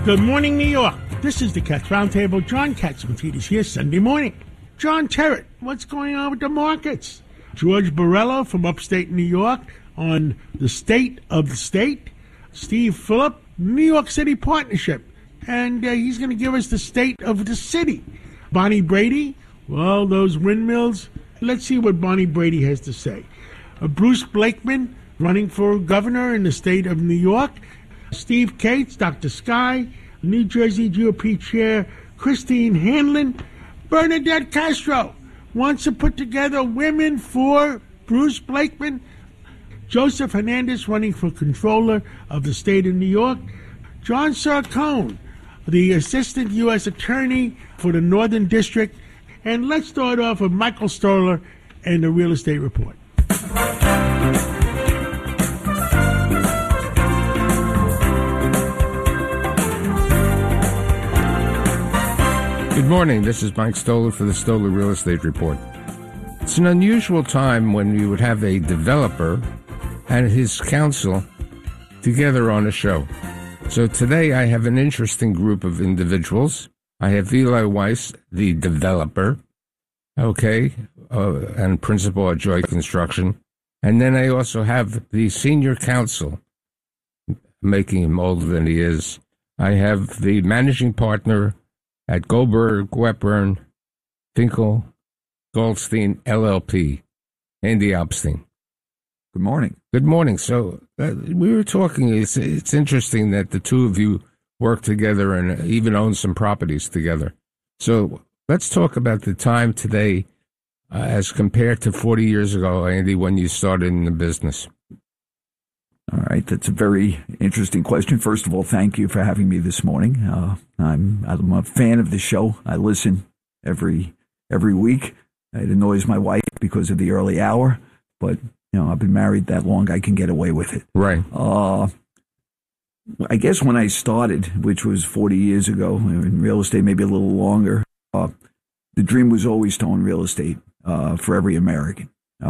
Good morning, New York. This is the Cats Roundtable. John Catsimatidis here Sunday morning. John Terrett, what's going on with the markets? George Borello from upstate New York on the state of the state. Steve Phillip, New York City Partnership. And he's going to give us the state of the city. Bonnie Brady, well, those windmills. Let's see what Bonnie Brady has to say. Bruce Blakeman, running for governor in the state of New York. Steve Cates, Dr. Sky, New Jersey GOP Chair Christine Hanlon. Bernadette Castro wants to put together Women for Bruce Blakeman. Joseph Hernandez running for controller of the state of New York. John Sarcone, the assistant U.S. attorney for the Northern District. And let's start off with Michael Stoller and the Real Estate Report. Good morning. This is Mike Stoller for the Stoller Real Estate Report. It's an unusual time when you would have a developer and his counsel together on a show. So today I have an interesting group of individuals. I have Eli Weiss, the developer, and principal at Joy Construction. And then I also have the senior counsel, making him older than he is. I have the managing partner at Goldberg, Wetburn, Finkel, Goldstein, LLP, Andy Alpstein. Good morning. Good morning. So we were talking, it's interesting that the two of you work together and even own some properties together. So let's talk about the time today as compared to 40 years ago, Andy, when you started in the business. All right, that's a very interesting question. First of all, thank you for having me this morning. I'm a fan of the show. I listen every week. It annoys my wife because of the early hour, but I've been married that long, I can get away with it. Right. I guess when I started, which was 40 years ago, in real estate, maybe a little longer, the dream was always to own real estate for every American.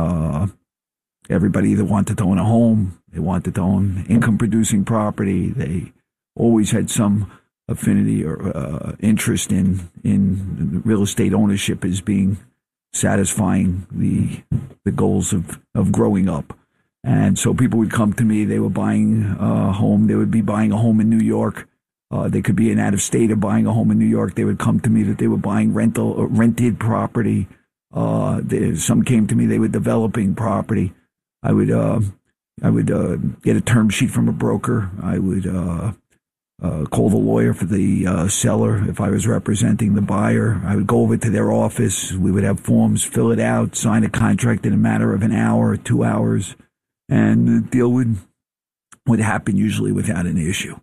Everybody either wanted to own a home, they wanted to own income-producing property, they always had some affinity or interest in real estate ownership as being satisfying the goals of growing up. And so people would come to me, they were buying a home, they would be buying a home in New York. They could be in out of state or buying a home in New York. They would come to me that they were buying rented property. Some came to me, they were developing property. I would get a term sheet from a broker. I would call the lawyer for the seller if I was representing the buyer. I would go over to their office. We would have forms, fill it out, sign a contract in a matter of an hour or 2 hours, and the deal would happen usually without an issue.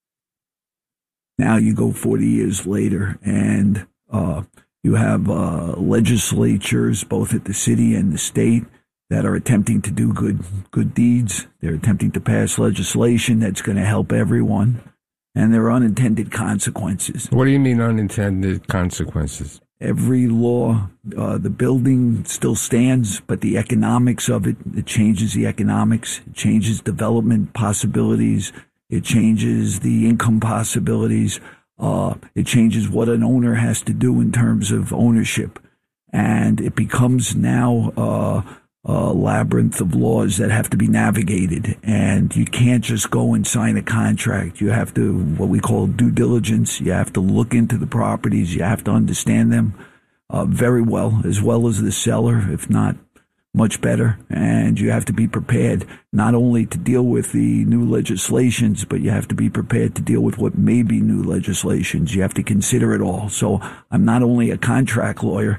Now you go 40 years later, and you have legislatures both at the city and the state that are attempting to do good deeds. They're attempting to pass legislation that's going to help everyone. And there are unintended consequences. What do you mean unintended consequences? Every law, the building still stands, but the economics of it changes the economics. It changes development possibilities. It changes the income possibilities. It changes what an owner has to do in terms of ownership. And it becomes now a labyrinth of laws that have to be navigated, and you can't just go and sign a contract. You have to, what we call due diligence. You have to look into the properties. You have to understand them very well as the seller, if not much better. And you have to be prepared not only to deal with the new legislations, but you have to be prepared to deal with what may be new legislations. You have to consider it all. So I'm not only a contract lawyer,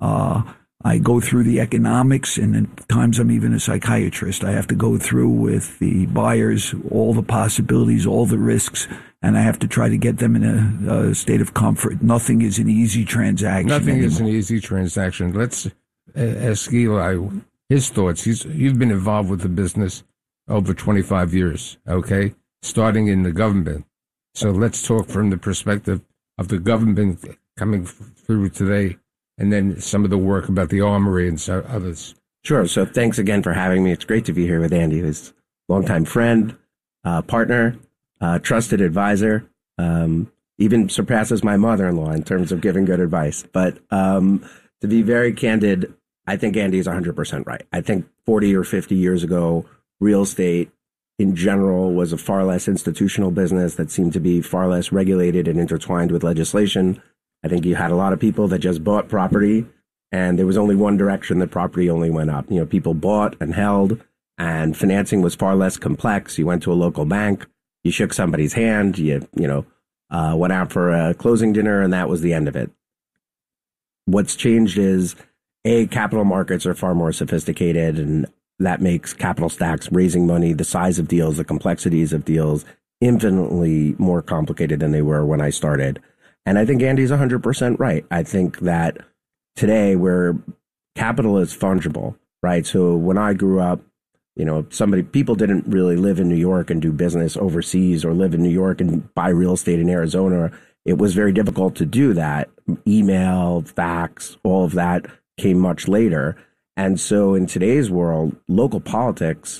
I go through the economics, and at times I'm even a psychiatrist. I have to go through with the buyers all the possibilities, all the risks, and I have to try to get them in a state of comfort. Nothing is an easy transaction. Nothing is an easy transaction. Let's ask Eli his thoughts. You've been involved with the business over 25 years, okay, starting in the government. So let's talk from the perspective of the government coming through today, and then some of the work about the Armory and so others. Sure. So thanks again for having me. It's great to be here with Andy, who's a longtime friend, partner, trusted advisor. Even surpasses my mother-in-law in terms of giving good advice. But to be very candid, I think Andy is 100% right. I think 40 or 50 years ago, real estate in general was a far less institutional business that seemed to be far less regulated and intertwined with legislation. I think you had a lot of people that just bought property, and there was only one direction that property only went up. You know, people bought and held, and financing was far less complex. You went to a local bank, you shook somebody's hand, you went out for a closing dinner, and that was the end of it. What's changed is, capital markets are far more sophisticated, and that makes capital stacks, raising money, the size of deals, the complexities of deals, infinitely more complicated than they were when I started. And I think Andy's 100% right. I think that today where capital is fungible, right? So when I grew up, people didn't really live in New York and do business overseas, or live in New York and buy real estate in Arizona. It was very difficult to do that. Email, fax, all of that came much later. And so in today's world, local politics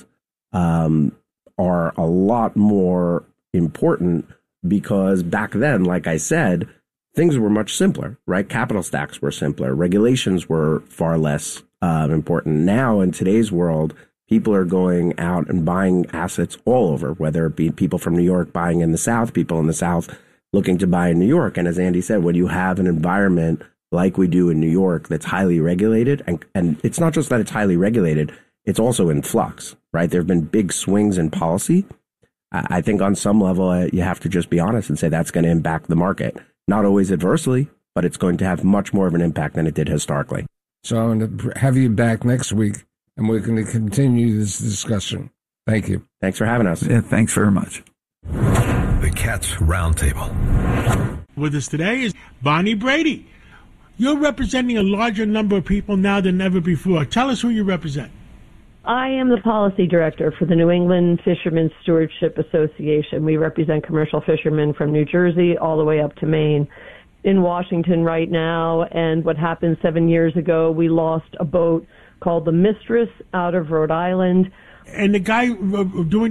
are a lot more important, because back then, like I said, things were much simpler, right? Capital stacks were simpler. Regulations were far less important. Now in today's world, people are going out and buying assets all over, whether it be people from New York buying in the South, people in the South looking to buy in New York. And as Andy said, when you have an environment like we do in New York that's highly regulated, and it's not just that it's highly regulated, it's also in flux, right? There have been big swings in policy. I think on some level, you have to just be honest and say that's going to impact the market. Not always adversely, but it's going to have much more of an impact than it did historically. So I'm going to have you back next week, and we're going to continue this discussion. Thank you. Thanks for having us. Yeah, thanks very much. The Cats Roundtable. With us today is Bonnie Brady. You're representing a larger number of people now than ever before. Tell us who you represent. I am the policy director for the New England Fishermen's Stewardship Association. We represent commercial fishermen from New Jersey all the way up to Maine. In Washington right now, and what happened 7 years ago, we lost a boat called the Mistress out of Rhode Island. And the guy doing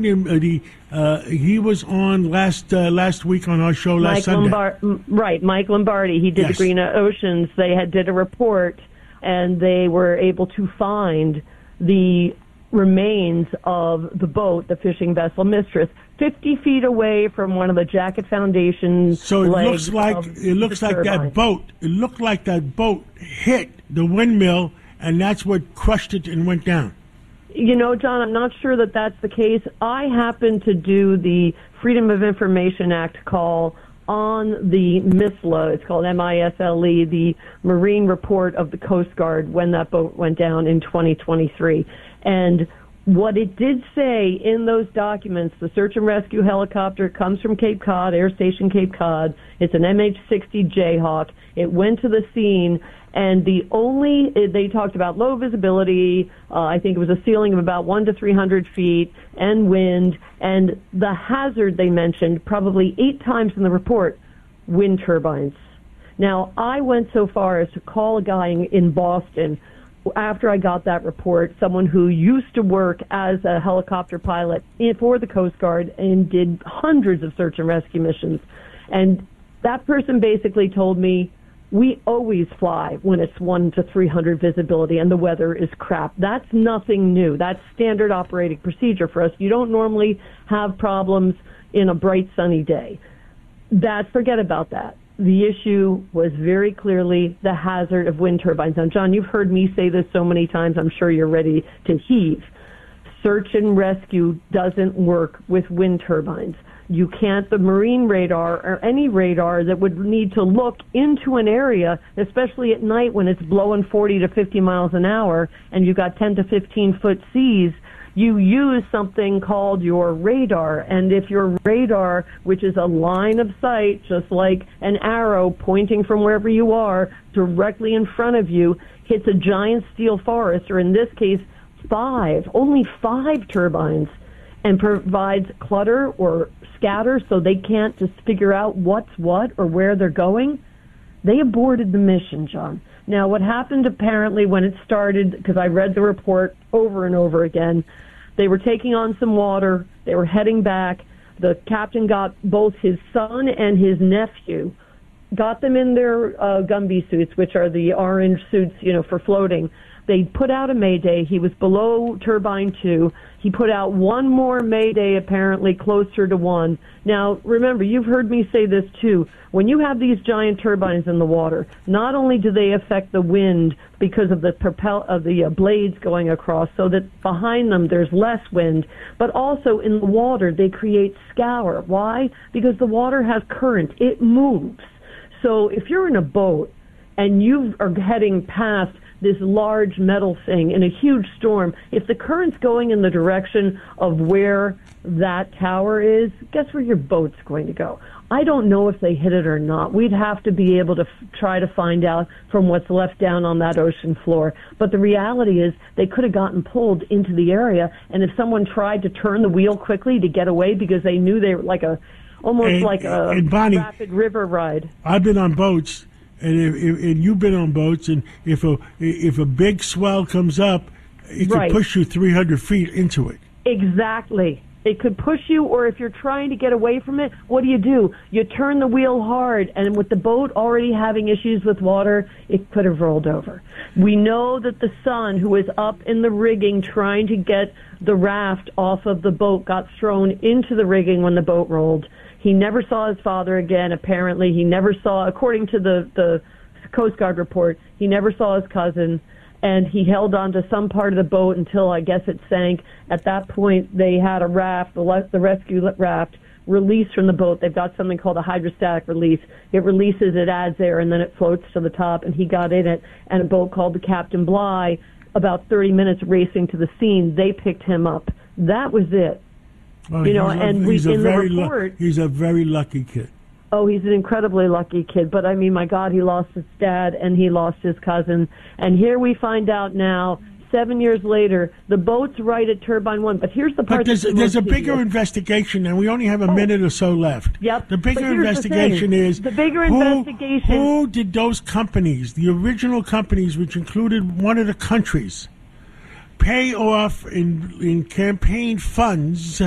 he was on last week on our show last Sunday. Right, Mike Lombardi. He did Yes. the Green Oceans. They did a report, and they were able to find the remains of the boat, the fishing vessel Mistress, 50 feet away from one of the Jacket Foundation. So it looks like that boat. It looked like that boat hit the windmill, and that's what crushed it and went down. You know, John, I'm not sure that that's the case. I happened to do the Freedom of Information Act call on the MISLA, it's called MISLE, the Marine Report of the Coast Guard, when that boat went down in 2023. And what it did say in those documents, the search and rescue helicopter comes from Cape Cod, Air Station Cape Cod. It's an MH-60 Jayhawk. It went to the scene, and they talked about low visibility. I think it was a ceiling of about 100 to 300 feet, and wind. And the hazard they mentioned probably 8 times in the report, wind turbines. Now, I went so far as to call a guy in Boston after I got that report, someone who used to work as a helicopter pilot for the Coast Guard and did hundreds of search and rescue missions. And that person basically told me, we always fly when it's 1 to 300 visibility and the weather is crap. That's nothing new. That's standard operating procedure for us. You don't normally have problems in a bright sunny day. Forget about that. The issue was very clearly the hazard of wind turbines. Now, John, you've heard me say this so many times, I'm sure you're ready to heave. Search and rescue doesn't work with wind turbines. You can't, the marine radar or any radar that would need to look into an area, especially at night when it's blowing 40 to 50 miles an hour and you've got 10 to 15 foot seas, you use something called your radar. And if your radar, which is a line of sight, just like an arrow pointing from wherever you are directly in front of you, hits a giant steel forest, or in this case, only five turbines, and provides clutter or scatter so they can't just figure out what's what or where they're going, they aborted the mission, John. Now, what happened apparently when it started, because I read the report over and over again, they were taking on some water, they were heading back, The captain got both his son and his nephew, got them in their Gumby suits, which are the orange suits, for floating. They put out a mayday. He was below turbine 2. He put out one more mayday, apparently closer to 1. Now, remember, you've heard me say this too. When you have these giant turbines in the water, not only do they affect the wind because of the blades going across, so that behind them there's less wind, but also in the water they create scour. Why? Because the water has current. It moves. So if you're in a boat and you are heading past this large metal thing in a huge storm, if the current's going in the direction of where that tower is, guess where your boat's going to go? I don't know if they hit it or not. We'd have to be able to try to find out from what's left down on that ocean floor. But the reality is they could have gotten pulled into the area, and if someone tried to turn the wheel quickly to get away because they knew they were almost like a Bonnie, rapid river ride. I've been on boats. And you've been on boats, and if a big swell comes up, it Right. can push you 300 feet into it. Exactly. It could push you, or if you're trying to get away from it, what do? You turn the wheel hard, and with the boat already having issues with water, it could have rolled over. We know that the son, who was up in the rigging trying to get the raft off of the boat, got thrown into the rigging when the boat rolled. He never saw his father again, apparently. He never saw, according to the Coast Guard report, he never saw his cousin, and he held on to some part of the boat until, I guess, it sank. At that point, they had a raft, the rescue raft, released from the boat. They've got something called a hydrostatic release. It releases, it adds air, and then it floats to the top, and he got in it. And a boat called the Captain Bligh, about 30 minutes racing to the scene, they picked him up. That was it. Well, in the report, he's a very lucky kid. Oh, he's an incredibly lucky kid. But, I mean, my God, he lost his dad and he lost his cousin. And here we find out now, 7 years later, the boat's right at Turbine 1. But here's the part But there's a bigger investigation, and we only have a minute or so left. Yep. The bigger But here's investigation the thing. is The bigger investigation. Who did those companies, the original companies, which included one of the countries, pay off in campaign funds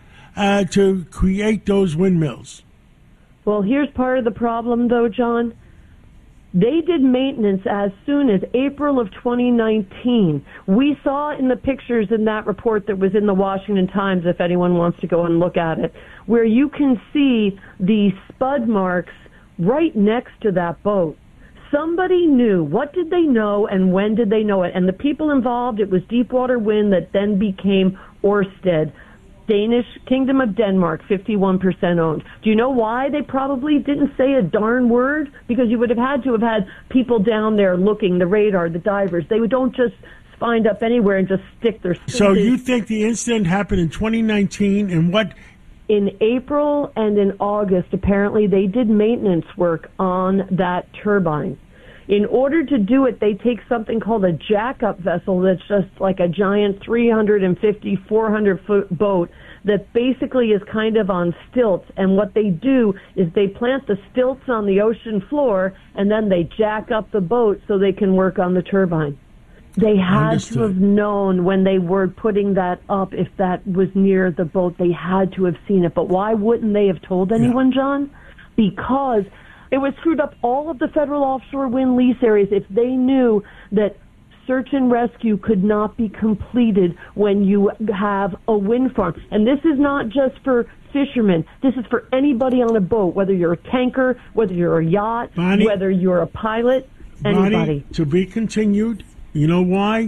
to create those windmills? Well, here's part of the problem, though, John. They did maintenance as soon as April of 2019. We saw in the pictures in that report that was in the Washington Times, if anyone wants to go and look at it, where you can see the spud marks right next to that boat. Somebody knew. What did they know, and when did they know it? And the people involved, it was Deepwater Wind that then became Ørsted. Danish Kingdom of Denmark, 51% owned. Do you know why they probably didn't say a darn word? Because you would have had to have had people down there looking, the radar, the divers. They don't just find up anywhere and just stick their... So you think the incident happened in 2019, and what... In April and in August, apparently, they did maintenance work on that turbine. In order to do it, they take something called a jack-up vessel that's just like a giant 350, 400-foot boat that basically is kind of on stilts. And what they do is they plant the stilts on the ocean floor, and then they jack up the boat so they can work on the turbine. They had to have known when they were putting that up, if that was near the boat. They had to have seen it. But why wouldn't they have told anyone, John? Because it would screwed up all of the federal offshore wind lease areas if they knew that search and rescue could not be completed when you have a wind farm. And this is not just for fishermen. This is for anybody on a boat, whether you're a tanker, whether you're a yacht, Bonnie, whether you're a pilot, anybody. Bonnie, to be continued. You know why?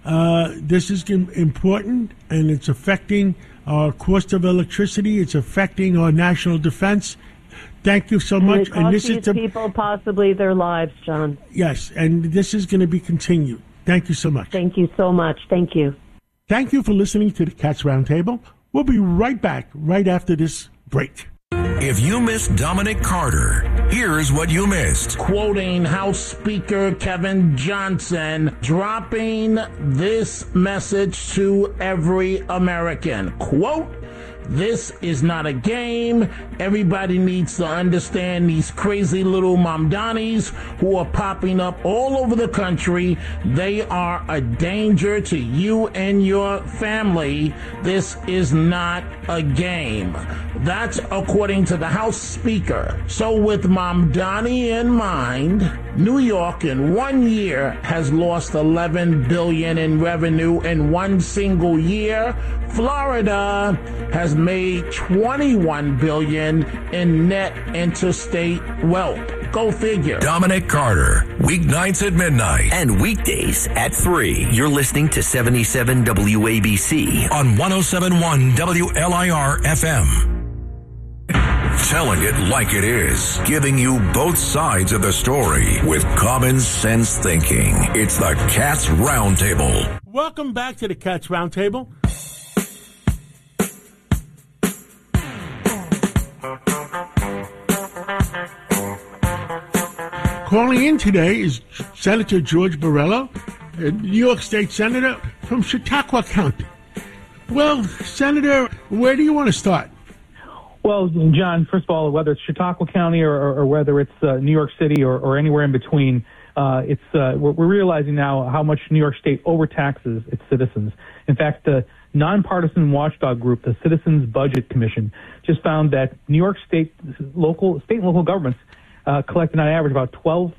This is important, and it's affecting our cost of electricity. It's affecting our national defense. Thank you so much. And this is people possibly their lives, John. Yes, and this is going to be continued. Thank you so much. Thank you so much. Thank you. Thank you for listening to the Cats Roundtable. We'll be right back right after this break. If you missed Dominic Carter, here's what you missed. Quoting House Speaker Kevin Johnson, dropping this message to every American. Quote, This is not a game. Everybody needs to understand these crazy little Mamdanis who are popping up all over the country. They are a danger to you and your family. This is not a game. That's according to the House Speaker. So with Mamdani in mind, New York in 1 year has lost $11 billion in revenue in one single year. Florida has made $21 billion in net interstate wealth. Go figure. Dominic Carter, weeknights at midnight and weekdays at 3. You're listening to 77 WABC on 107.1 WLIR FM. Telling it like it is, giving you both sides of the story with common sense thinking. It's the Cats Roundtable. Welcome back to the Cats Roundtable. Calling in today is Senator George Borrello, a New York State Senator from Chautauqua County. Well, Senator, where do you want to start? Well, John, first of all, whether it's Chautauqua County or whether it's New York City or anywhere in between, we're realizing now how much New York State overtaxes its citizens. In fact, the nonpartisan watchdog group, the Citizens Budget Commission, just found that New York State and local governments collected on average about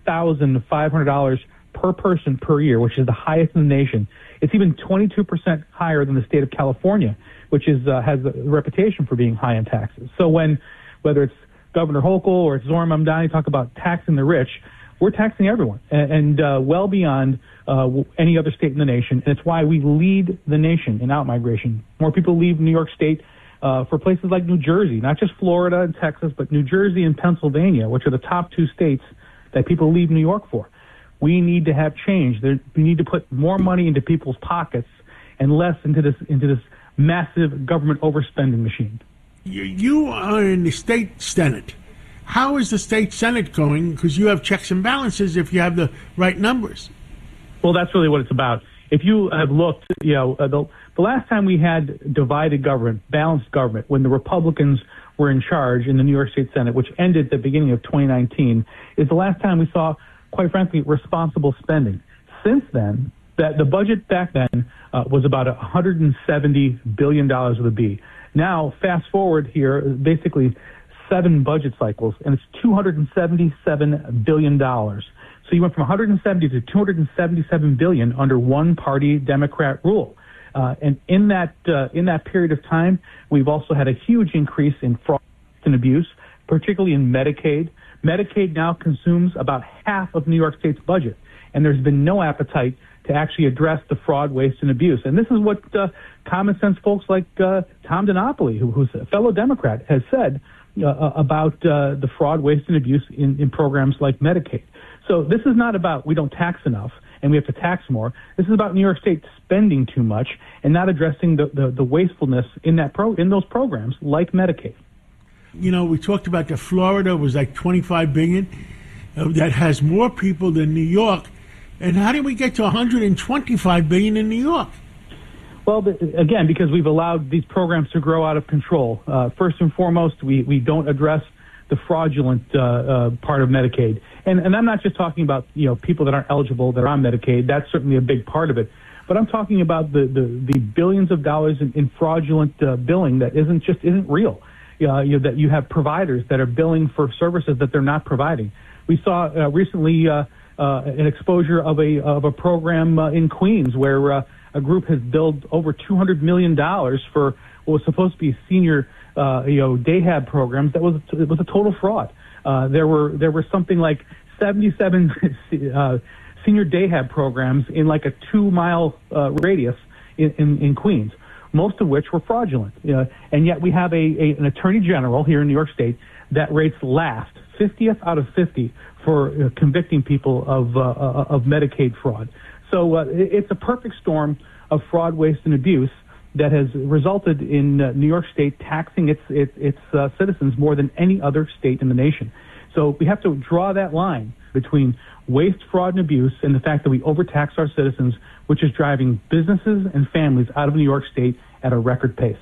$12,500 per person per year, which is the highest in the nation. It's even 22% higher than the state of California, which has a reputation for being high in taxes. So whether it's Governor Hochul or it's Zohran Mamdani talk about taxing the rich, we're taxing everyone and well beyond any other state in the nation. And it's why we lead the nation in out-migration. More people leave New York State for places like New Jersey, not just Florida and Texas, but New Jersey and Pennsylvania, which are the top two states that people leave New York for. We need to have change. We need to put more money into people's pockets and less into this massive government overspending machine. You are in the state Senate. How is the state Senate going? Because you have checks and balances if you have the right numbers. Well, that's really what it's about. If you have looked, the last time we had divided government, balanced government, when the Republicans were in charge in the New York State Senate, which ended at the beginning of 2019, is the last time we saw, quite frankly, responsible spending. Since then, the budget back then was about $170 billion with a B. Now, fast forward here, basically 7 budget cycles, and it's $277 billion. So you went from 170 to 277 billion under one-party Democrat rule. And in that period of time, we've also had a huge increase in fraud and abuse, particularly in Medicaid. Medicaid now consumes about half of New York State's budget, and there's been no appetite to actually address the fraud, waste, and abuse. And this is what common sense folks like Tom DiNapoli, who's a fellow Democrat, has said about the fraud, waste, and abuse in programs like Medicaid. So this is not about we don't tax enough and we have to tax more. This is about New York State spending too much and not addressing the wastefulness in those programs like Medicaid. You know, we talked about that Florida was like $25 billion. That has more people than New York. And how did we get to $125 billion in New York? Well, again, because we've allowed these programs to grow out of control. First and foremost, we don't address the fraudulent part of Medicaid. And I'm not just talking about people that aren't eligible that are on Medicaid. That's certainly a big part of it. But I'm talking about the billions of dollars in fraudulent billing that isn't real. That you have providers that are billing for services that they're not providing. We saw recently an exposure of a program in Queens where a group has billed over $200 million for what was supposed to be senior Dayhab programs. It was a total fraud. There were something like 77 senior Dayhab programs in like a 2-mile radius in Queens, most of which were fraudulent. And yet we have an attorney general here in New York State that rates last, 50th out of 50 for convicting people of Medicaid fraud. So it's a perfect storm of fraud, waste, and abuse that has resulted in New York State taxing its citizens more than any other state in the nation. So we have to draw that line between waste, fraud, and abuse and the fact that we overtax our citizens, which is driving businesses and families out of New York State at a record pace.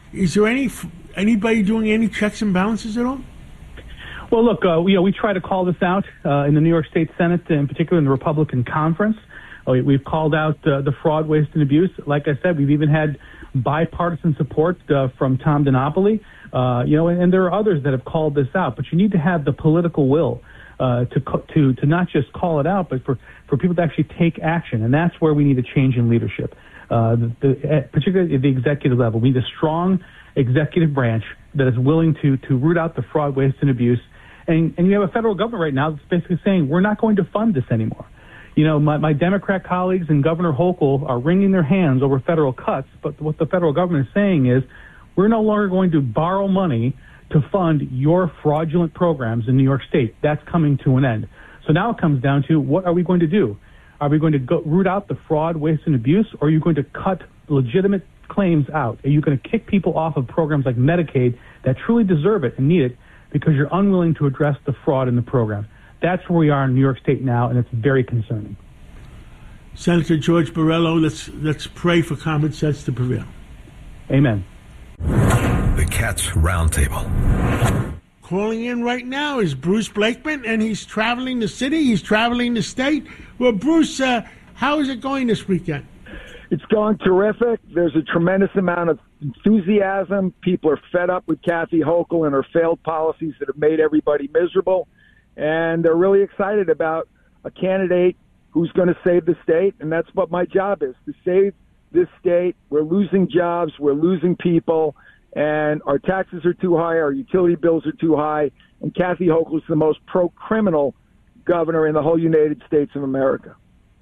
Is there anybody doing any checks and balances at all? Well, look, we try to call this out in the New York State Senate, in particular in the Republican conference. We've called out the fraud, waste, and abuse. Like I said, we've even had bipartisan support from Tom DiNapoli, and there are others that have called this out. But you need to have the political will to not just call it out, but for people to actually take action. And that's where we need a change in leadership, particularly at the executive level. We need a strong executive branch that is willing to root out the fraud, waste, and abuse. And you have a federal government right now that's basically saying, we're not going to fund this anymore. My Democrat colleagues and Governor Hochul are wringing their hands over federal cuts, but what the federal government is saying is, we're no longer going to borrow money to fund your fraudulent programs in New York State. That's coming to an end. So now it comes down to, what are we going to do? Are we going to root out the fraud, waste, and abuse, or are you going to cut legitimate claims out? Are you going to kick people off of programs like Medicaid that truly deserve it and need it because you're unwilling to address the fraud in the program? That's where we are in New York State now, and it's very concerning. Senator George Borrello, let's pray for common sense to prevail. Amen. The Cats Roundtable. Calling in right now is Bruce Blakeman, and he's traveling the city, he's traveling the state. Well, Bruce, how is it going this weekend? It's going terrific. There's a tremendous amount of enthusiasm. People are fed up with Kathy Hochul and her failed policies that have made everybody miserable. And they're really excited about a candidate who's going to save the state. And that's what my job is, to save this state. We're losing jobs. We're losing people. And our taxes are too high. Our utility bills are too high. And Kathy Hochul is the most pro-criminal governor in the whole United States of America.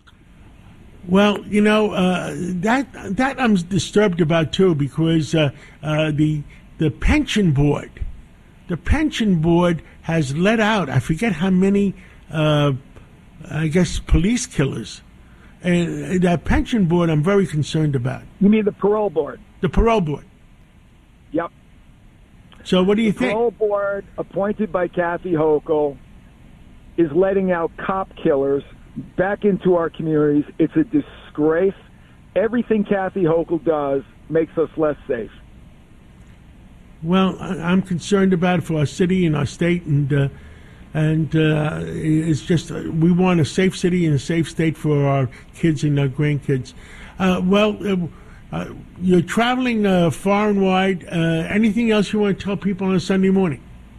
Well, that I'm disturbed about, too, because the pension board has let out, I forget how many, police killers. And that pension board I'm very concerned about. You mean the parole board? The parole board. Yep. So what do you think? The parole board, appointed by Kathy Hochul, is letting out cop killers back into our communities. It's a disgrace. Everything Kathy Hochul does makes us less safe. Well, I'm concerned about it for our city and our state, and it's just we want a safe city and a safe state for our kids and our grandkids. You're traveling far and wide. Anything else you want to tell people on a Sunday morning?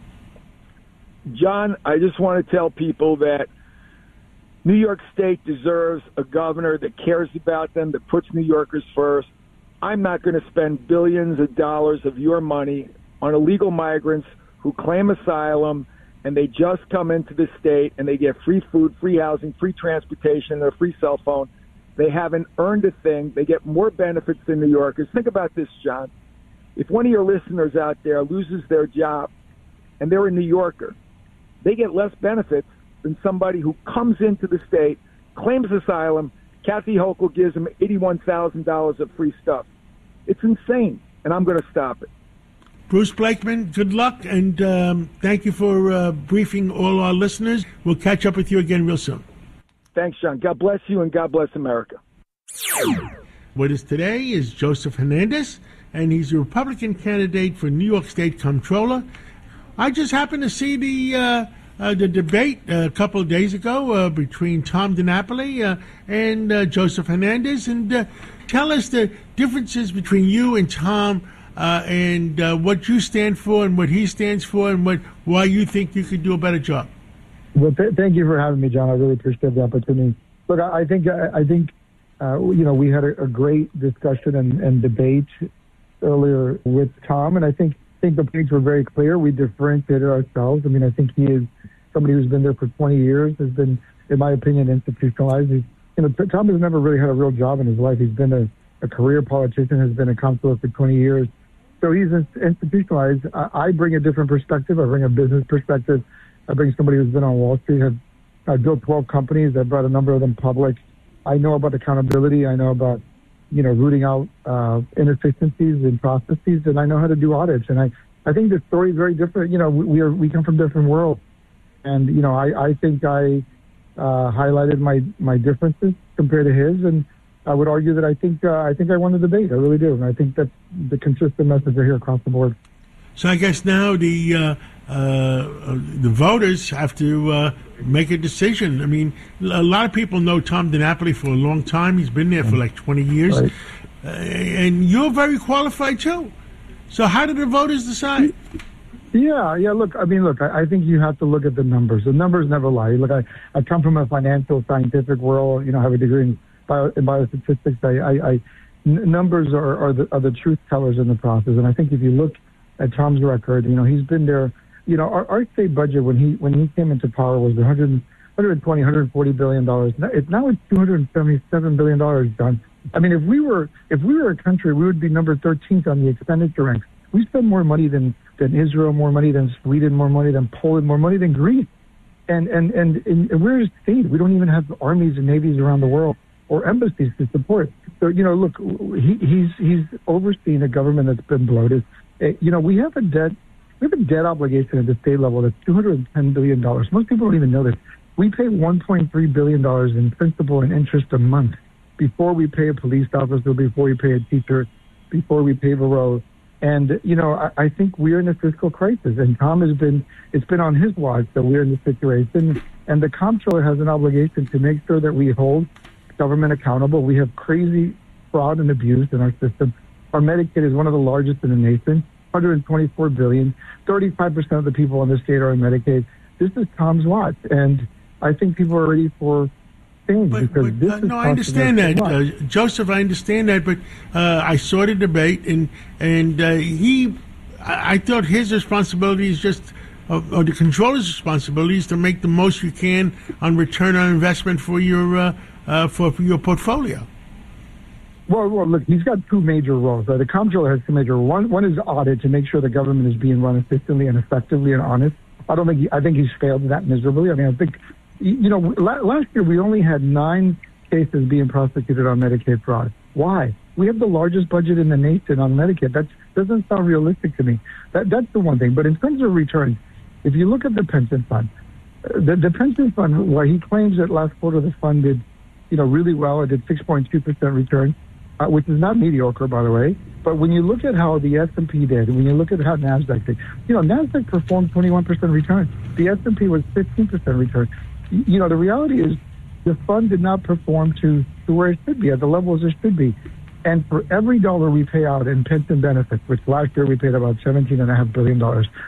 John, I just want to tell people that New York State deserves a governor that cares about them, that puts New Yorkers first. I'm not going to spend billions of dollars of your money on illegal migrants who claim asylum, and they just come into the state and they get free food, free housing, free transportation, and a free cell phone. They haven't earned a thing. They get more benefits than New Yorkers. Think about this, John. If one of your listeners out there loses their job and they're a New Yorker, they get less benefits than somebody who comes into the state, claims asylum. Kathy Hochul gives them $81,000 of free stuff. It's insane, and I'm going to stop it. Bruce Blakeman, good luck, and thank you for briefing all our listeners. We'll catch up with you again real soon. Thanks, John. God bless you, and God bless America. With us today is Joseph Hernandez, and he's a Republican candidate for New York State Comptroller. I just happened to see the debate a couple of days ago between Tom DiNapoli and Joseph Hernandez, and tell us the differences between you and Tom and what you stand for and what he stands for, and why you think you could do a better job. Well, thank you for having me, John. I really appreciate the opportunity. Look, I think we had a great discussion and debate earlier with Tom, and I think the points were very clear. We differentiated ourselves. I mean, I think he is somebody who's been there for 20 years, has been, in my opinion, institutionalized. Tom has never really had a real job in his life. He's been a career politician, has been a counselor for 20 years. So he's institutionalized. I bring a different perspective. I bring a business perspective. I bring somebody who's been on Wall Street. I've built 12 companies. I've brought a number of them public. I know about accountability. I know about, rooting out inefficiencies in processes, and I know how to do audits. And I think the story is very different. We come from different worlds. And, I think I highlighted my differences compared to his. And I would argue that I think I won the debate. I really do, and I think that's the consistent message I hear across the board. So I guess now the voters have to make a decision. I mean, a lot of people know Tom DiNapoli for a long time. He's been there for like 20 years. Right. And you're very qualified, too. So how do the voters decide? Yeah. Look, I think you have to look at the numbers. The numbers never lie. Look, I come from a financial, scientific world. I have a degree in biostatistics. Numbers are the truth tellers in the process. And I think if you look at Tom's record, he's been there. Our state budget when he came into power was $140 billion. Now it's $277 billion, John. I mean, if we were a country, we would be number 13th on the expenditure ranks. We spend more money than Israel, more money than Sweden, more money than Poland, more money than Greece. And we're a state. We don't even have armies and navies around the world or embassies to support. So, look, he's overseeing a government that's been bloated. We have a debt obligation at the state level that's $210 billion. Most people don't even know this. We pay $1.3 billion in principal and interest a month before we pay a police officer, before we pay a teacher, before we pave a road. And, I think we're in a fiscal crisis. And Tom it's been on his watch that we're in this situation. And the comptroller has an obligation to make sure that we hold government accountable. We have crazy fraud and abuse in our system. Our Medicaid is one of the largest in the nation, $124 billion. 35% of the people in the state are on Medicaid. This is Tom's watch. And I think people are ready for change because this is no, I understand that, Joseph. I understand that, but I saw the debate, and I thought his responsibility is just, or the controller's responsibility is to make the most you can on return on investment for your portfolio. Well, look, he's got two major roles. The comptroller has two major roles. One is audit to make sure the government is being run efficiently and effectively and honest. I think he's failed in that miserably. I mean, I think. Last year we only had 9 cases being prosecuted on Medicaid fraud. Why? We have the largest budget in the nation on Medicaid. That doesn't sound realistic to me. That's the one thing. But in terms of returns, if you look at the pension fund, the pension fund, where he claims that last quarter the fund did, really well. It did 6.2% return, which is not mediocre, by the way. But when you look at how the S&P did, when you look at how NASDAQ did, NASDAQ performed 21% return. The S&P was 15% return. The reality is the fund did not perform to where it should be, at the levels it should be. And for every dollar we pay out in pension benefits, which last year we paid about $17.5 billion,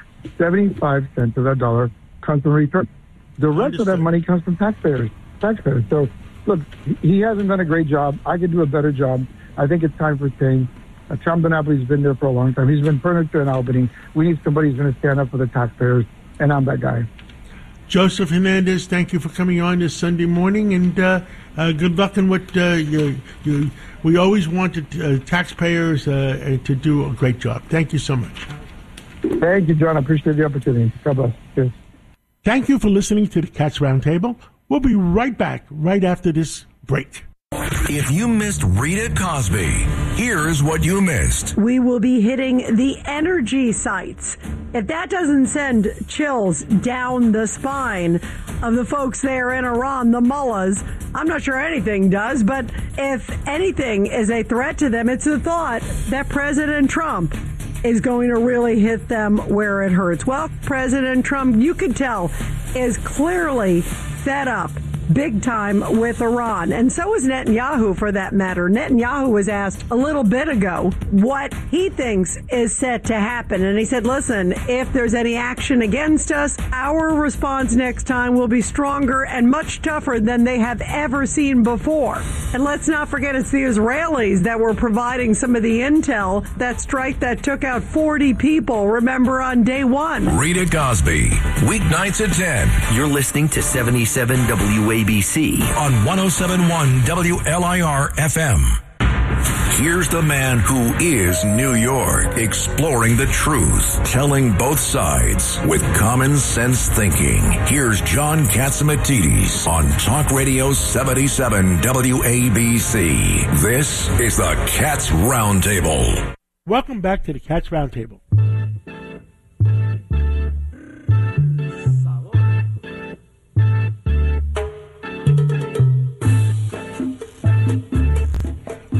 75 cents of that dollar comes from return. The rest of that money comes from taxpayers. So, look, he hasn't done a great job. I could do a better job. I think it's time for change. Tom DiNapoli's been there for a long time. He's been furniture in Albany. We need somebody who's going to stand up for the taxpayers, and I'm that guy. Joseph Hernandez, thank you for coming on this Sunday morning, and good luck in what we always wanted taxpayers to do a great job. Thank you so much. Thank you, John. I appreciate the opportunity. God bless. Cheers. Thank you for listening to the Cats Roundtable. We'll be right back right after this break. If you missed Rita Cosby, here's what you missed. We will be hitting the energy sites. If that doesn't send chills down the spine of the folks there in Iran, the mullahs, I'm not sure anything does, but if anything is a threat to them, it's the thought that President Trump is going to really hit them where it hurts. Well, President Trump, you could tell, is clearly set up big time with Iran. And so is Netanyahu, for that matter. Netanyahu was asked a little bit ago what he thinks is set to happen. And he said, listen, if there's any action against us, our response next time will be stronger and much tougher than they have ever seen before. And let's not forget, it's the Israelis that were providing some of the intel, that strike that took out 40 people, remember, on day one. Rita Cosby, weeknights at 10. You're listening to 77 WABC on 107.1 WLIR FM. Here's the man who is New York, exploring the truth, telling both sides with common sense thinking. Here's John Catsimatidis on Talk Radio 77 WABC. This is the Cats Roundtable. Welcome back to the Cats Roundtable.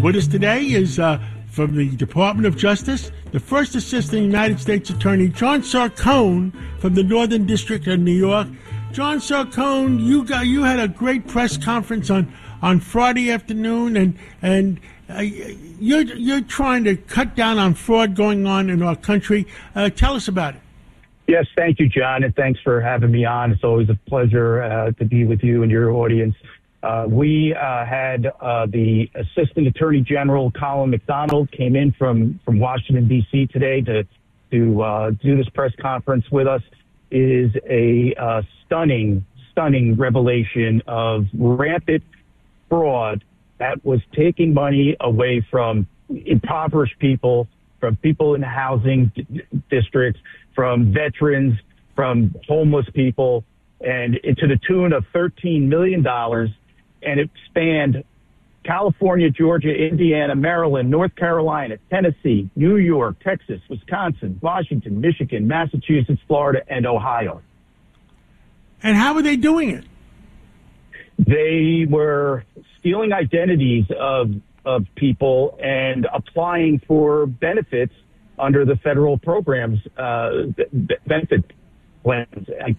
With us today is from the Department of Justice, the first Assistant United States Attorney, John Sarcone from the Northern District of New York. John Sarcone, you had a great press conference on Friday afternoon, and you're trying to cut down on fraud going on in our country. Tell us about it. Yes, thank you, John, and thanks for having me on. It's always a pleasure to be with you and your audience. We had the Assistant Attorney General, Colin McDonald, came in from Washington, D.C. today to do this press conference with us. It is a stunning revelation of rampant fraud that was taking money away from impoverished people, from people in housing districts, from veterans, from homeless people, and to the tune of $13 million. And it spanned California, Georgia, Indiana, Maryland, North Carolina, Tennessee, New York, Texas, Wisconsin, Washington, Michigan, Massachusetts, Florida, and Ohio. And how were they doing it? They were stealing identities of people and applying for benefits under the federal programs, benefit plans. A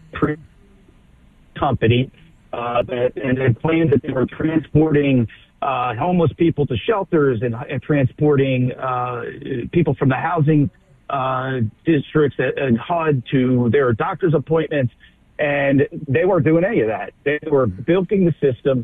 company and they claimed that they were transporting homeless people to shelters and transporting people from the housing districts and HUD to their doctor's appointments. And they weren't doing any of that. They were bilking the system.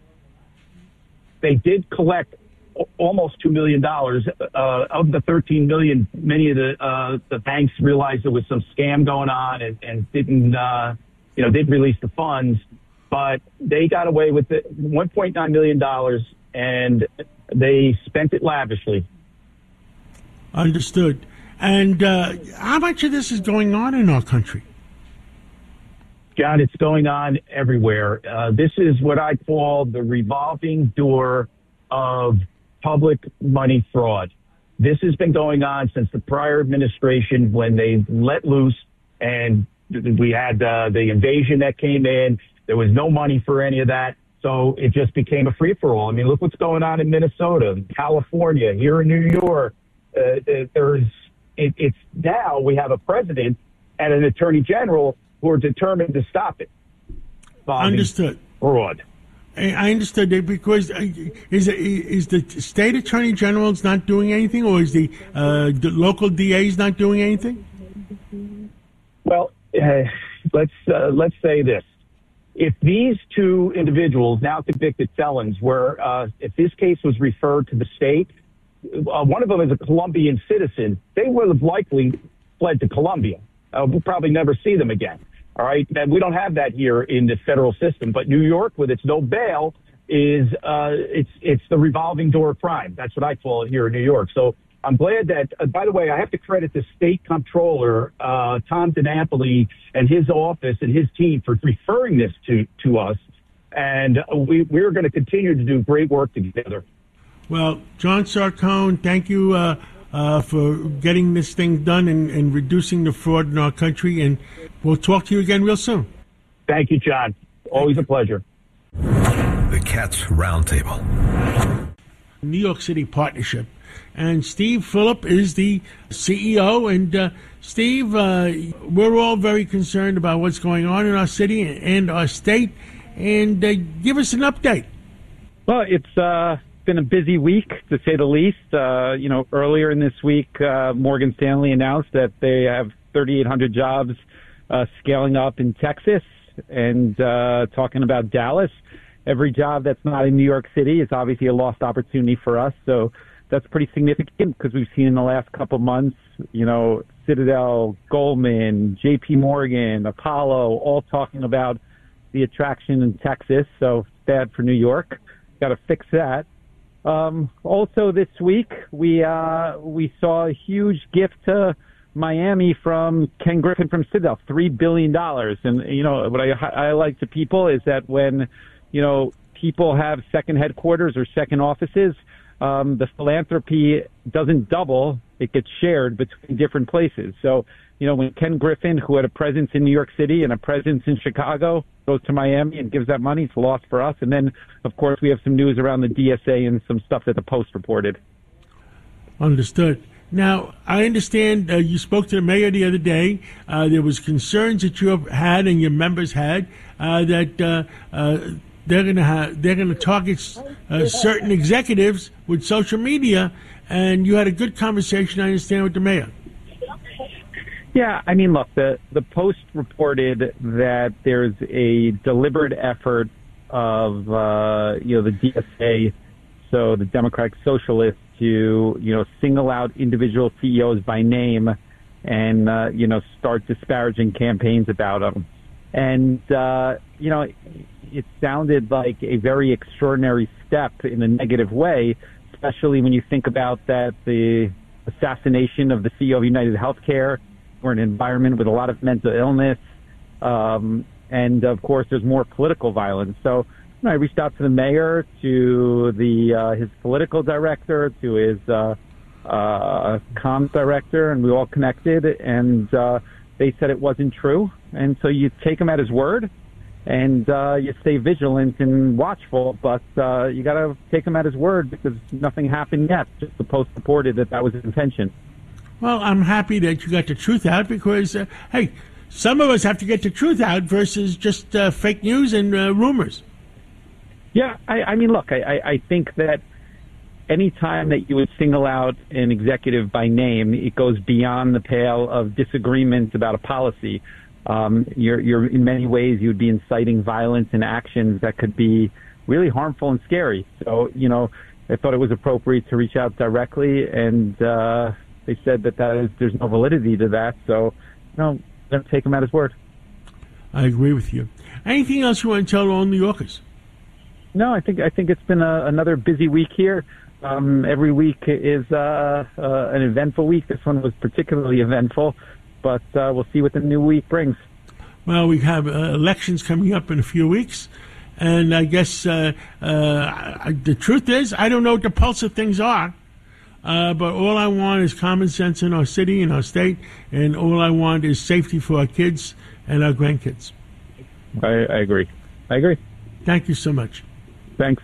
They did collect almost $2 million of the $13 million. Many of the banks realized there was some scam going on and didn't release the funds. But they got away with it, $1.9 million, and they spent it lavishly. Understood. And how much of this is going on in our country? John, it's going on everywhere. This is what I call the revolving door of public money fraud. This has been going on since the prior administration when they let loose, and we had the invasion that came in. There was no money for any of that, so it just became a free-for-all. I mean, look what's going on in Minnesota, California, here in New York. It's now we have a president and an attorney general who are determined to stop it. Understood. Fraud. I understood that because is the state attorney general's not doing anything, or is the local DA's not doing anything? Well, let's say this. If these two individuals, now convicted felons, if this case was referred to the state, one of them is a Colombian citizen, they would have likely fled to Colombia. We'll probably never see them again. All right. And we don't have that here in the federal system, but New York with its no bail is, it's the revolving door of crime. That's what I call it here in New York. So I'm glad that, by the way, I have to credit the state comptroller, Tom DiNapoli, and his office and his team for referring this to us. And we're going to continue to do great work together. Well, John Sarcone, thank you for getting this thing done and reducing the fraud in our country. And we'll talk to you again real soon. Thank you, John. Always a pleasure. The Cats Roundtable. New York City Partnership. And Steve Phillip is the CEO. And Steve, we're all very concerned about what's going on in our city and our state. And give us an update. Well, it's been a busy week, to say the least. Earlier in this week, Morgan Stanley announced that they have 3,800 jobs scaling up in Texas, and talking about Dallas. Every job that's not in New York City is obviously a lost opportunity for us. So that's pretty significant because we've seen in the last couple months, Citadel, Goldman, J.P. Morgan, Apollo, all talking about the attraction in Texas. So it's bad for New York. Got to fix that. Also this week, we saw a huge gift to Miami from Ken Griffin from Citadel, $3 billion. And, what I highlight to people is that when, people have second headquarters or second offices, the philanthropy doesn't double. it gets shared between different places. So, when Ken Griffin, who had a presence in New York City and a presence in Chicago, goes to Miami and gives that money, it's a loss for us. And then, of course, we have some news around the DSA and some stuff that the Post reported. Understood. Now, I understand you spoke to the mayor the other day. There was concerns that you had and your members had that they're going to target certain executives with social media, and you had a good conversation, I understand, with the mayor. Yeah, I mean, look, the Post reported that there's a deliberate effort of the DSA, so the Democratic Socialists, to single out individual CEOs by name and start disparaging campaigns about them. And it sounded like a very extraordinary step in a negative way, especially when you think about that the assassination of the CEO of United Healthcare, we're in an environment with a lot of mental illness, and of course there's more political violence. So I reached out to the mayor, to his political director, to his comms director, and we all connected, and they said it wasn't true. And so you take him at his word, and you stay vigilant and watchful, but you got to take him at his word because nothing happened yet. Just the Post reported that was his intention. Well, I'm happy that you got the truth out because, hey, some of us have to get the truth out versus just fake news and rumors. Yeah, I mean, look, I think that any time that you would single out an executive by name, it goes beyond the pale of disagreement about a policy. You're in many ways, you would be inciting violence and actions that could be really harmful and scary. So, I thought it was appropriate to reach out directly, and they said that there's no validity to that. So, I'm going to take him at his word. I agree with you. Anything else you want to tell all New Yorkers? No, I think it's been another busy week here. Every week is an eventful week. This one was particularly eventful, but we'll see what the new week brings. Well, we have elections coming up in a few weeks, and I guess the truth is I don't know what the pulse of things are, but all I want is common sense in our city, in our state, and all I want is safety for our kids and our grandkids. I agree. Thank you so much. Thanks.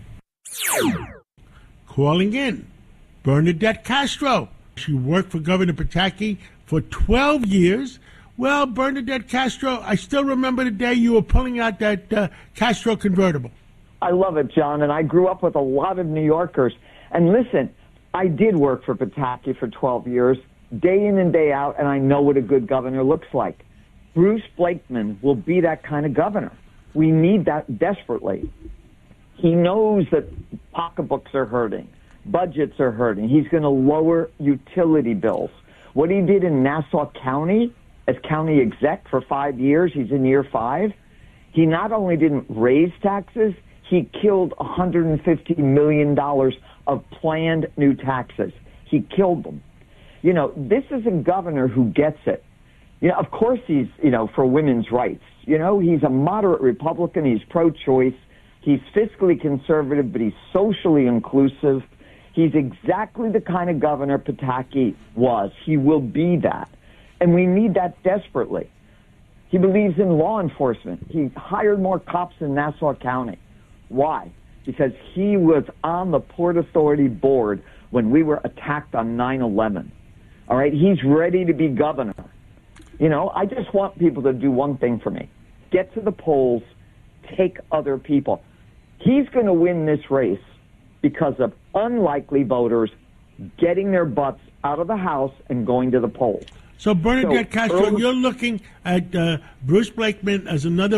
Calling in, Bernadette Castro. She worked for Governor Pataki for 12 years. Well, Bernadette Castro, I still remember the day you were pulling out that Castro convertible. I love it, John, and I grew up with a lot of New Yorkers. And listen, I did work for Pataki for 12 years, day in and day out, and I know what a good governor looks like. Bruce Blakeman will be that kind of governor. We need that desperately. He knows that pocketbooks are hurting, budgets are hurting. He's going to lower utility bills. What he did in Nassau County as county exec for 5 years, he's in year 5, he not only didn't raise taxes, he killed $150 million of planned new taxes. He killed them. This is a governor who gets it. Of course he's, for women's rights. He's a moderate Republican. He's pro-choice. He's fiscally conservative, but he's socially inclusive. He's exactly the kind of governor Pataki was. He will be that. And we need that desperately. He believes in law enforcement. He hired more cops in Nassau County. Why? Because he was on the Port Authority board when we were attacked on 9/11. All right? He's ready to be governor. I just want people to do one thing for me. Get to the polls, take other people. He's going to win this race because of unlikely voters getting their butts out of the House and going to the polls. So, Bernadette Castro, you're looking at Bruce Blakeman as another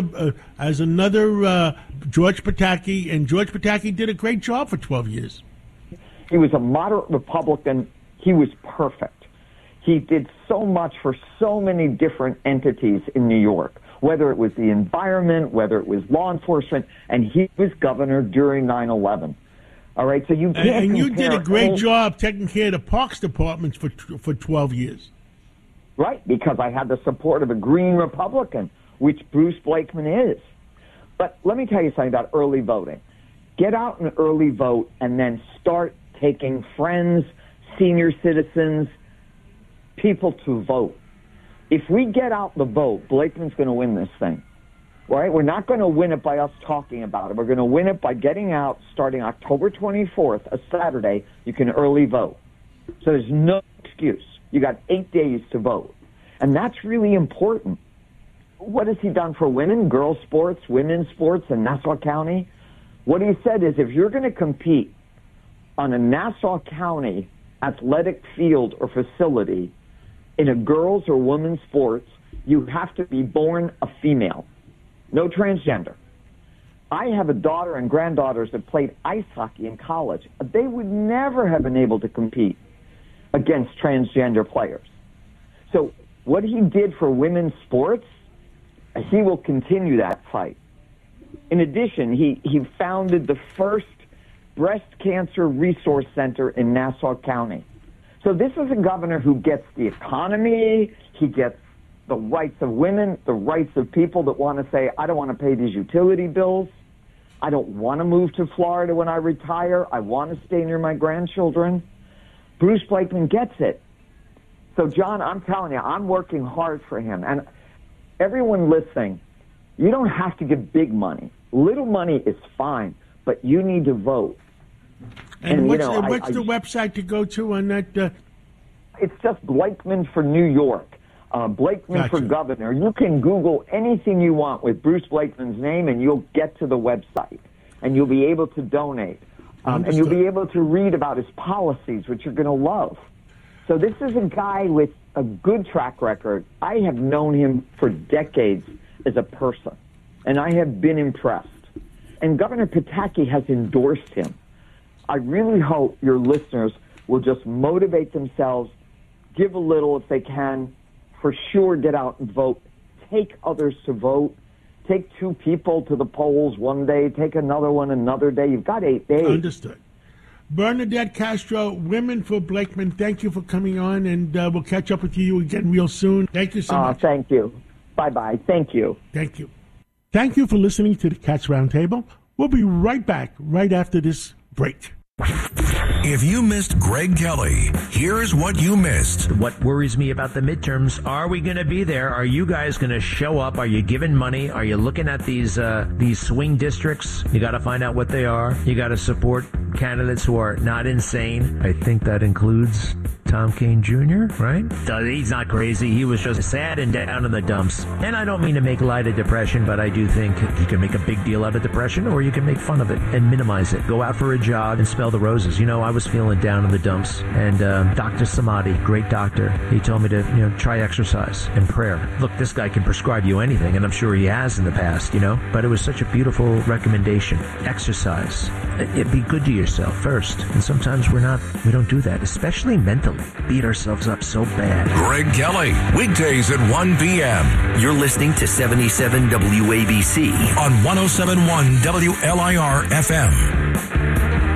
George Pataki, and George Pataki did a great job for 12 years. He was a moderate Republican. He was perfect. He did so much for so many different entities in New York, whether it was the environment, whether it was law enforcement, and he was governor during 9/11. All right, so you can't and you did a great job taking care of the Parks Department for 12 years. Right, because I had the support of a green Republican, which Bruce Blakeman is. But let me tell you something about early voting. Get out and early vote and then start taking friends, senior citizens, people to vote. If we get out the vote, Blakeman's going to win this thing. Right? We're not going to win it by us talking about it. We're going to win it by getting out starting October 24th, a Saturday. You can early vote. So there's no excuse. You got 8 days to vote. And that's really important. What has he done for women, girls sports, women's sports in Nassau County? What he said is if you're going to compete on a Nassau County athletic field or facility in a girls or women's sports, you have to be born a female. No transgender. I have a daughter and granddaughters that played ice hockey in college. They would never have been able to compete against transgender players. So what he did for women's sports, he will continue that fight. In addition, he founded the first breast cancer resource center in Nassau County. So this is a governor who gets the economy, he gets the rights of women, the rights of people that want to say, I don't want to pay these utility bills. I don't want to move to Florida when I retire. I want to stay near my grandchildren. Bruce Blakeman gets it. So, John, I'm telling you, I'm working hard for him. And everyone listening, you don't have to give big money. Little money is fine, but you need to vote. And what's the website to go to on that? It's just Blakeman for New York. Blakeman for governor. You can Google anything you want with Bruce Blakeman's name, and you'll get to the website, and you'll be able to donate, and you'll be able to read about his policies, which you're going to love. So this is a guy with a good track record. I have known him for decades as a person, and I have been impressed. And Governor Pataki has endorsed him. I really hope your listeners will just motivate themselves, give a little if they can, for sure get out and vote. Take others to vote. Take 2 people to the polls one day. Take another one another day. You've got 8 days. Understood. Bernadette Castro, Women for Blakeman, thank you for coming on, and we'll catch up with you again real soon. Thank you so much. Thank you. Bye-bye. Thank you. Thank you. Thank you for listening to the Cats Roundtable. We'll be right back right after this break. If you missed Greg Kelly, here's what you missed. What worries me about the midterms, are we going to be there? Are you guys going to show up? Are you giving money? Are you looking at these swing districts? You got to find out what they are. You got to support candidates who are not insane. I think that includes Tom Kean Jr., right? He's not crazy. He was just sad and down in the dumps. And I don't mean to make light of depression, but I do think you can make a big deal out of depression, or you can make fun of it and minimize it. Go out for a jog and smell the roses. You know, I was feeling down in the dumps, and Dr. Samadi, great doctor, he told me to, try exercise and prayer. Look, this guy can prescribe you anything, and I'm sure he has in the past, but it was such a beautiful recommendation. Exercise. Be good to yourself first. And sometimes we don't do that, especially mentally. Beat ourselves up so bad. Greg Kelly, weekdays at 1 p.m. You're listening to 77 WABC on 107.1 WLIR FM.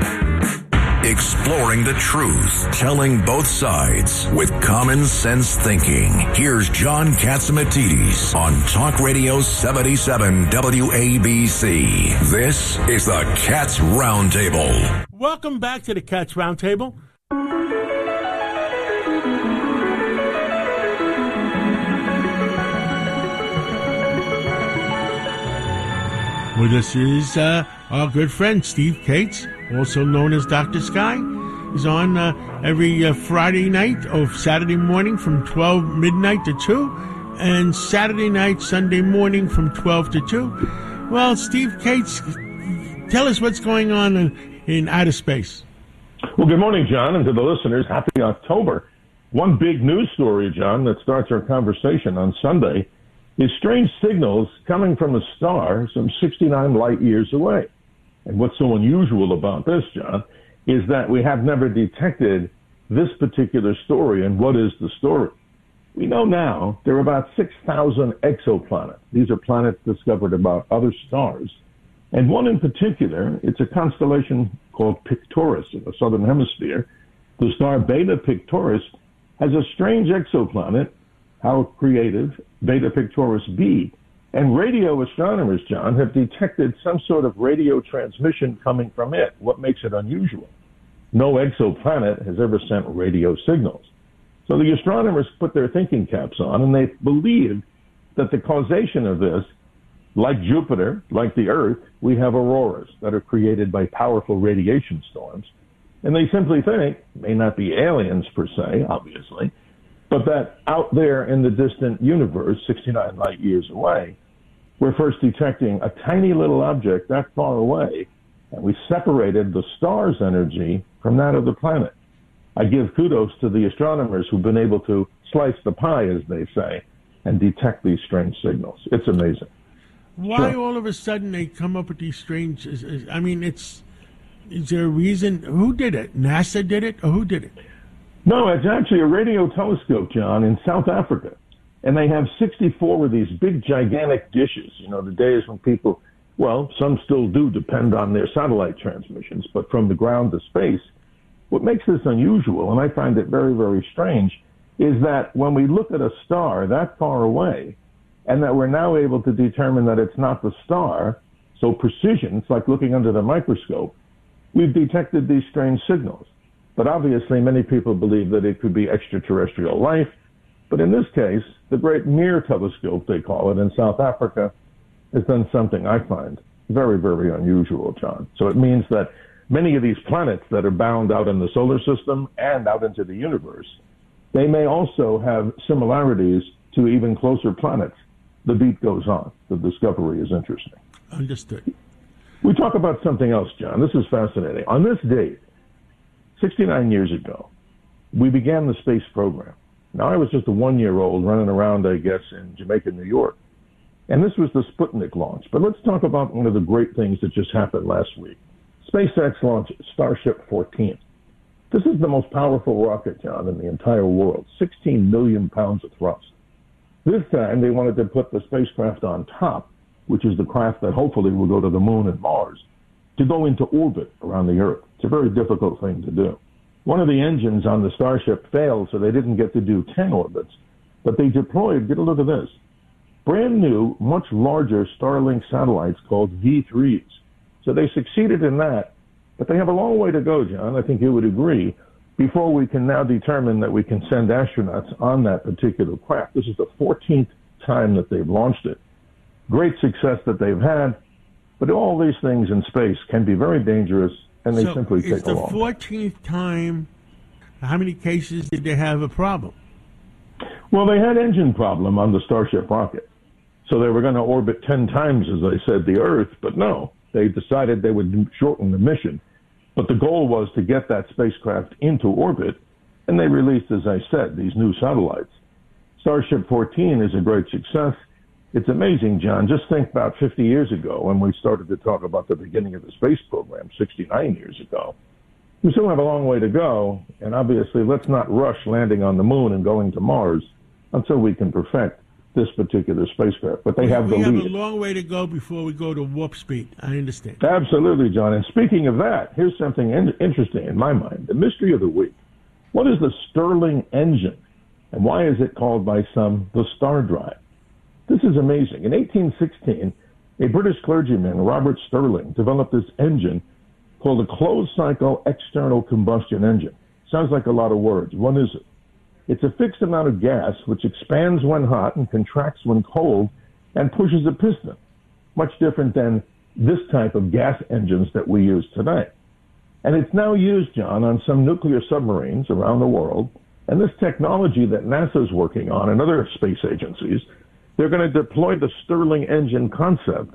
Exploring the truth, telling both sides with common sense thinking. Here's John Catsimatidis on Talk Radio 77 WABC. This is the Cats Roundtable. Welcome back to the Cats Roundtable. With us is our good friend Steve Cates, also known as Dr. Sky. He's on every Friday night or Saturday morning from 12 midnight to 2, and Saturday night, Sunday morning from 12 to 2. Well, Steve Cates, tell us what's going on in outer space. Well, good morning, John, and to the listeners, happy October. One big news story, John, that starts our conversation on Sunday is strange signals coming from a star some 69 light years away. And what's so unusual about this, John, is that we have never detected this particular story. And what is the story? We know now there are about 6,000 exoplanets. These are planets discovered about other stars. And one in particular, it's a constellation called Pictoris in the southern hemisphere. The star Beta Pictoris has a strange exoplanet. How creative, Beta Pictoris b. And radio astronomers, John, have detected some sort of radio transmission coming from it. What makes it unusual? no exoplanet has ever sent radio signals. So the astronomers put their thinking caps on, and they believed that the causation of this, like Jupiter, like the Earth, we have auroras that are created by powerful radiation storms. And they simply think, may not be aliens per se, obviously, but that out there in the distant universe, 69 light years away, we're first detecting a tiny little object that far away, and we separated the star's energy from that of the planet. I give kudos to the astronomers who've been able to slice the pie, as they say, and detect these strange signals. It's amazing. Why all of a sudden they come up with these strange... I mean, is there a reason? Who did it? NASA did it, or who did it? No, it's actually a radio telescope, John, in South Africa. And they have 64 of these big, gigantic dishes. You know, the days when people, well, some still do depend on their satellite transmissions, but from the ground to space, what makes this unusual, and I find it very, very strange, is that when we look at a star that far away, and that we're now able to determine that it's not the star, so precision, it's like looking under the microscope, we've detected these strange signals. But obviously, many people believe that it could be extraterrestrial life. But in this case, the Great Mirror Telescope, they call it, in South Africa, has done something I find very, very unusual, John. So it means that many of these planets that are bound out in the solar system and out into the universe, they may also have similarities to even closer planets. The beat goes on. The discovery is interesting. Understood. We talk about something else, John. This is fascinating. On this date, 69 years ago, we began the space program. Now, I was just a one-year-old running around, I guess, in Jamaica, New York. And this was the Sputnik launch. But let's talk about one of the great things that just happened last week. SpaceX launched Starship 14. This is the most powerful rocket, John, in the entire world. 16 million pounds of thrust. This time, they wanted to put the spacecraft on top, which is the craft that hopefully will go to the moon and Mars, to go into orbit around the Earth. It's a very difficult thing to do. One of the engines on the Starship failed, so they didn't get to do 10 orbits. But they deployed, get a look at this, brand new, much larger Starlink satellites called V3s. So they succeeded in that, but they have a long way to go, John, I think you would agree, before we can now determine that we can send astronauts on that particular craft. This is the 14th time that they've launched it. Great success that they've had, but all these things in space can be very dangerous, and they simply take a long time. It's the 14th time. How many cases did they have a problem? Well, they had engine problem on the Starship rocket. So they were going to orbit 10 times, as I said, the Earth, but no. They decided they would shorten the mission. But the goal was to get that spacecraft into orbit, and they released, as I said, these new satellites. Starship 14 is a great success. It's amazing, John. Just think about 50 years ago when we started to talk about the beginning of the space program, 69 years ago. We still have a long way to go, and obviously let's not rush landing on the moon and going to Mars until we can perfect this particular spacecraft. But they have the lead. We have a long way to go before we go to warp speed. I understand. Absolutely, John. And speaking of that, here's something interesting in my mind. The mystery of the week. What is the Stirling engine? And why is it called by some the Star Drive? This is amazing. In 1816, a British clergyman, Robert Stirling, developed this engine called a closed-cycle external combustion engine. Sounds like a lot of words. What is it? It's a fixed amount of gas which expands when hot and contracts when cold and pushes a piston. Much different than this type of gas engines that we use today. And it's now used, John, on some nuclear submarines around the world. And this technology that NASA's working on and other space agencies, they're going to deploy the Stirling engine concept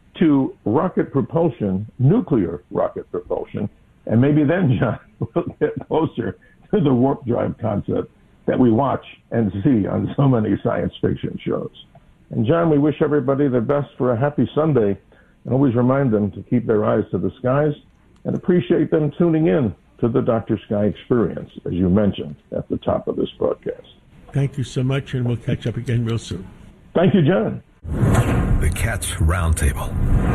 to rocket propulsion, nuclear rocket propulsion, and maybe then, John, we'll get closer to the warp drive concept that we watch and see on so many science fiction shows. And John, we wish everybody the best for a happy Sunday, and always remind them to keep their eyes to the skies and appreciate them tuning in to the Dr. Sky Experience, as you mentioned at the top of this broadcast. Thank you so much, and we'll catch up again real soon. Thank you, John. The Cats Roundtable.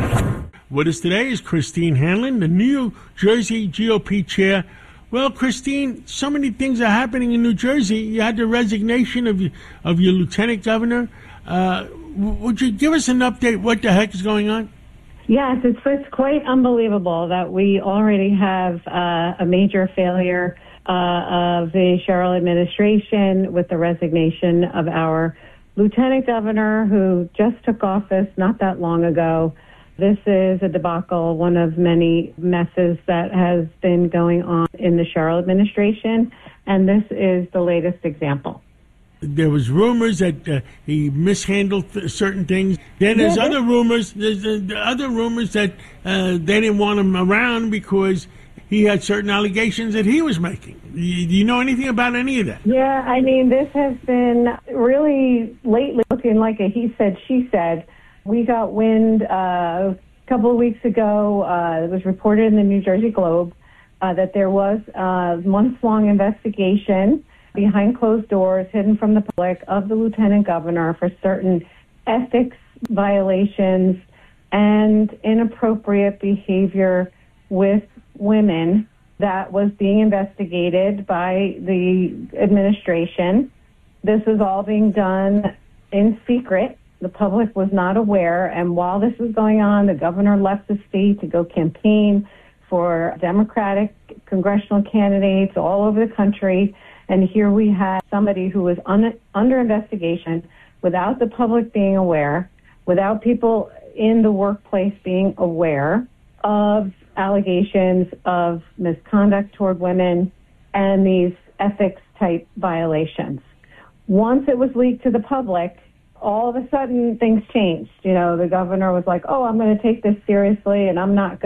With us today is Christine Hanlon, the New Jersey GOP chair. Well, Christine, so many things are happening in New Jersey. You had the resignation of your lieutenant governor. Would you give us an update? What the heck is going on? Yes, it's quite unbelievable that we already have a major failure of the Sherrill administration with the resignation of our lieutenant governor who just took office not that long ago. This is a debacle, one of many messes that has been going on in the Sherrill administration, and this is the latest example. There was rumors that he mishandled certain things. Then there's other rumors. There's other rumors that they didn't want him around because he had certain allegations that he was making. Do you know anything about any of that? Yeah, I mean, this has been really lately looking like a he said, she said. We got wind a couple of weeks ago. It was reported in the New Jersey Globe that there was a months-long investigation behind closed doors, hidden from the public, of the lieutenant governor for certain ethics violations and inappropriate behavior with women that was being investigated by the administration. This was all being done in secret. The public was not aware, and while this was going on, the governor left the state to go campaign for Democratic congressional candidates all over the country. And here we had somebody who was under investigation without the public being aware, without people in the workplace being aware of allegations of misconduct toward women and these ethics type violations. Once it was leaked to the public, all of a sudden things changed. You know, the governor was like, oh, I'm going to take this seriously and I'm not going